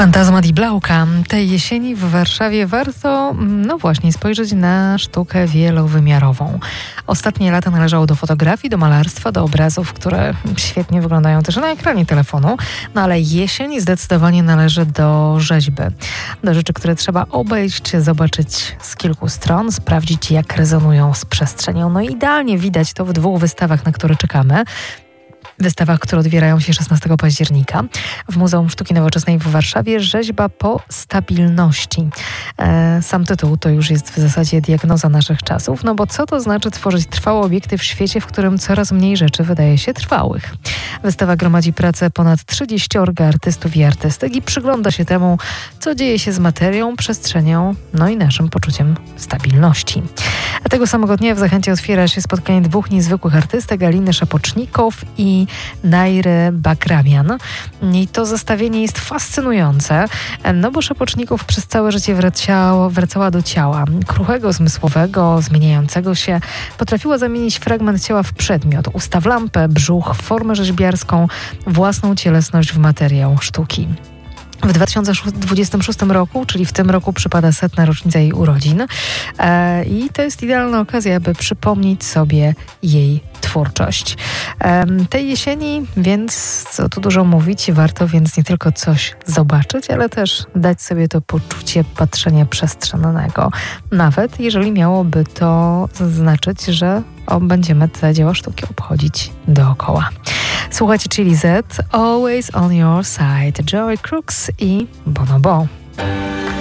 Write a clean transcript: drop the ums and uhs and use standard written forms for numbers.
Fantazma di Blauka. Tej jesieni w Warszawie warto, właśnie, spojrzeć na sztukę wielowymiarową. Ostatnie lata należało do fotografii, do malarstwa, do obrazów, które świetnie wyglądają też na ekranie telefonu. No ale jesień zdecydowanie należy do rzeźby. Do rzeczy, które trzeba obejść, zobaczyć z kilku stron, sprawdzić, jak rezonują z przestrzenią. No i idealnie widać to w dwóch wystawach, na które czekamy. Wystawach, które otwierają się 16 października w Muzeum Sztuki Nowoczesnej w Warszawie. Rzeźba po stabilności. Sam tytuł to już jest w zasadzie diagnoza naszych czasów, no bo co to znaczy tworzyć trwałe obiekty w świecie, w którym coraz mniej rzeczy wydaje się trwałych? Wystawa gromadzi pracę ponad 30 artystów i artystek i przygląda się temu, co dzieje się z materią, przestrzenią, no i naszym poczuciem stabilności. A tego samego dnia w Zachęcie otwiera się spotkanie dwóch niezwykłych artystek, Aliny Szapocznikow i Najry Bakramian. I to zestawienie jest fascynujące, no bo Szapocznikow przez całe życie wracała do ciała. Kruchego, zmysłowego, zmieniającego się. Potrafiła zamienić fragment ciała w przedmiot. Usta w lampę, brzuch, formę rzeźbiarską, własną cielesność w materiał sztuki. W 2026 roku, czyli w tym roku, przypada 100. rocznica jej urodzin i to jest idealna okazja, by przypomnieć sobie jej twórczość. Tej jesieni, więc co tu dużo mówić, warto więc nie tylko coś zobaczyć, ale też dać sobie to poczucie patrzenia przestrzennego. Nawet jeżeli miałoby to znaczyć, że będziemy te dzieła sztuki obchodzić dookoła. Słuchajcie Chili Z, Always on Your Side, Joey Crooks i Bonobo.